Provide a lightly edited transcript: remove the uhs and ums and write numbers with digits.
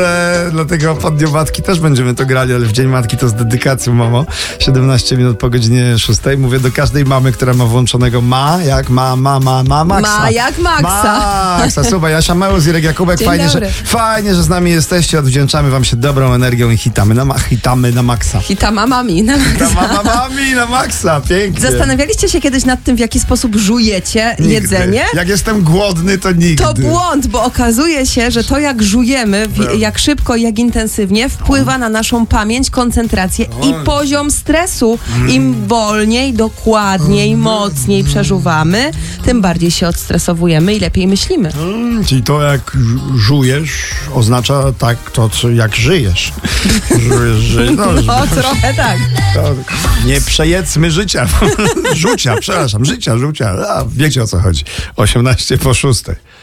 Dlatego pod Dniu Matki też będziemy to grali, ale w Dzień Matki to z dedykacją, mamo. 17 minut po godzinie 6. Mówię do każdej mamy, która ma włączonego Maksa. Ma jak Maksa. Maksa, słuchaj, Jasia Meus, Irek Jakubek, fajnie, że z nami jesteście. Odwdzięczamy wam się dobrą energią i hitamy na Maksa. Hitama mami na Maksa, pięknie. Zastanawialiście się kiedyś nad tym, w jaki sposób żujecie jedzenie? Jak jestem głodny, to nigdy. To błąd, bo okazuje się, że to jak żujemy, jak szybko i jak intensywnie wpływa na naszą pamięć, koncentrację i poziom stresu. Im wolniej, dokładniej, mocniej przeżuwamy, tym bardziej się odstresowujemy i lepiej myślimy. Czyli to jak żujesz oznacza jak żyjesz. Żyjesz. No, trochę tak. Nie przejedzmy życia. Życia. Wiecie o co chodzi. 18 po 6.